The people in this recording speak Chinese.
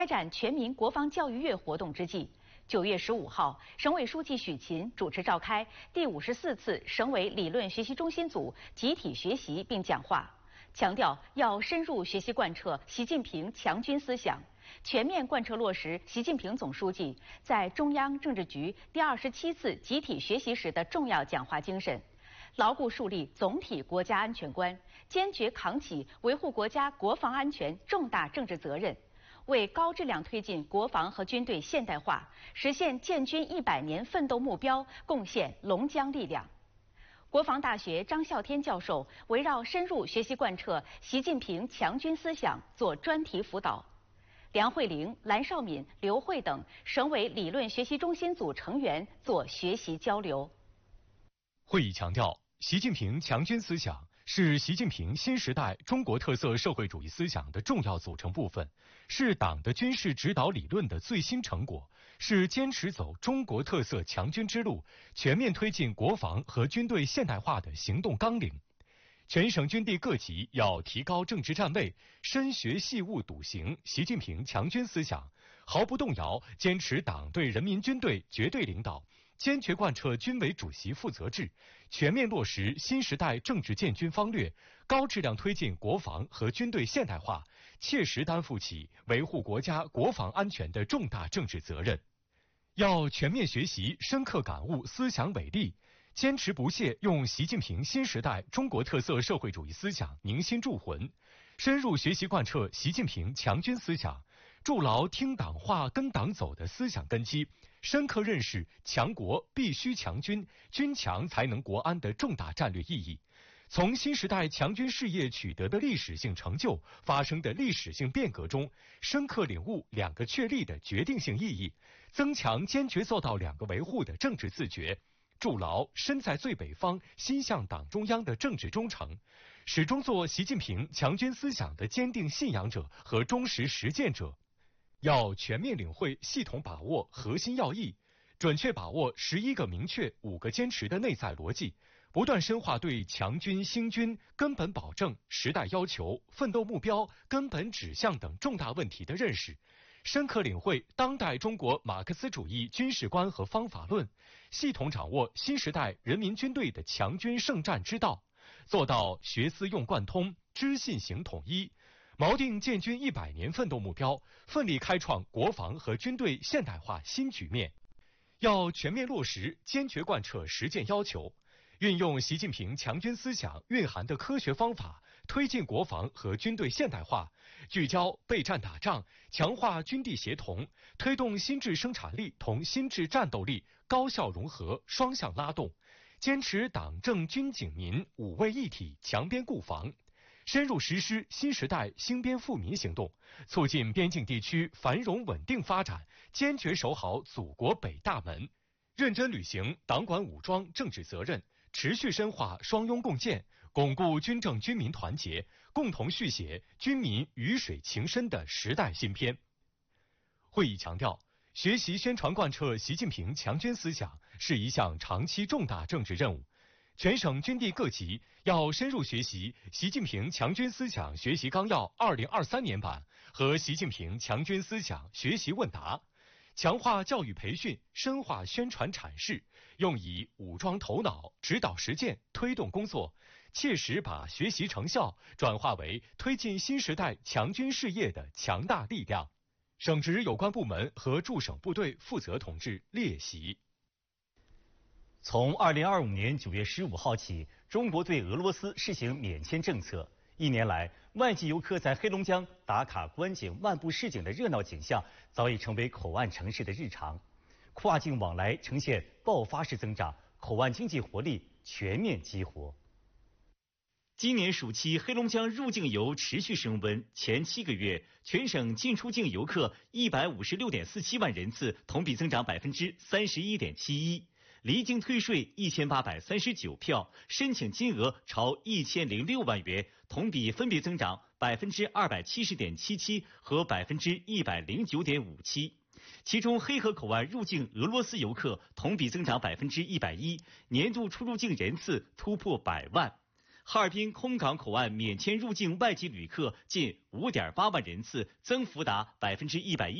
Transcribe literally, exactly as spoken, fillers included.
开展全民国防教育月活动之际，九月十五号，省委书记许勤主持召开第五十四次省委理论学习中心组集体学习并讲话，强调要深入学习贯彻习近平强军思想，全面贯彻落实习近平总书记在中央政治局第二十七次集体学习时的重要讲话精神，牢固树立总体国家安全观，坚决扛起维护国家国防安全重大政治责任，为高质量推进国防和军队现代化，实现建军一百年奋斗目标贡献龙江力量。国防大学张啸天教授围绕深入学习贯彻习近平强军思想做专题辅导。梁慧玲、蓝绍敏、刘慧等省委理论学习中心组成员做学习交流。 会议强调，习近平强军思想是习近平新时代中国特色社会主义思想的重要组成部分，是党的军事指导理论的最新成果，是坚持走中国特色强军之路、全面推进国防和军队现代化的行动纲领。全省军地各级要提高政治站位，深学细悟笃行习近平强军思想，毫不动摇坚持党对人民军队绝对领导，坚决贯彻军委主席负责制，全面落实新时代政治建军方略，高质量推进国防和军队现代化，切实担负起维护国家国防安全的重大政治责任。要全面学习，深刻感悟思想伟力，坚持不懈用习近平新时代中国特色社会主义思想凝心铸魂，深入学习贯彻习近平强军思想，筑牢听党话跟党走的思想根基，深刻认识强国必须强军，军强才能国安的重大战略意义，从新时代强军事业取得的历史性成就、发生的历史性变革中，深刻领悟两个确立的决定性意义，增强坚决做到两个维护的政治自觉，筑牢身在最北方、心向党中央的政治忠诚，始终做习近平强军思想的坚定信仰者和忠实实践者。要全面领会、系统把握核心要义，准确把握十一个明确、五个坚持的内在逻辑，不断深化对强军兴军、根本保证、时代要求、奋斗目标、根本指向等重大问题的认识，深刻领会当代中国马克思主义军事观和方法论，系统掌握新时代人民军队的强军胜战之道，做到学思用贯通、知信行统一，锚定建军一百年奋斗目标，奋力开创国防和军队现代化新局面。要全面落实、坚决贯彻实践要求，运用习近平强军思想蕴含的科学方法，推进国防和军队现代化，聚焦备战打仗，强化军地协同，推动新质生产力同新质战斗力高效融合、双向拉动，坚持党政军警民五位一体强边固防，深入实施新时代兴边富民行动，促进边境地区繁荣稳定发展，坚决守好祖国北大门，认真履行党管武装政治责任，持续深化双拥共建，巩固军政军民团结，共同续写军民鱼水情深的时代新篇。会议强调，学习宣传贯彻习近平强军思想是一项长期重大政治任务，全省军地各级要深入学习习近平强军思想学习纲要二零二三年版和习近平强军思想学习问答，强化教育培训，深化宣传阐释，用以武装头脑、指导实践、推动工作，切实把学习成效转化为推进新时代强军事业的强大力量。省直有关部门和驻省部队负责同志列席。 从二零二五年九月十五号起，中国对俄罗斯实行免签政策。一年来，外籍游客在黑龙江打卡观景、漫步市井的热闹景象，早已成为口岸城市的日常。跨境往来呈现爆发式增长，口岸经济活力全面激活。今年暑期，黑龙江入境游持续升温。前七个月，全省进出境游客一百五十六点四七万人次，同比增长百分之三十一点七一。离境退税一千八百三十九票，申请金额超一千零六万元，同比分别增长百分之二百七十点七七和百分之一百零九点五七。其中，黑河口岸入境俄罗斯游客同比增长百分之一百一，年度出入境人次突破百万。 哈尔滨空港口岸免签入境外籍旅客近五点八万人次，增幅达百分之一百一。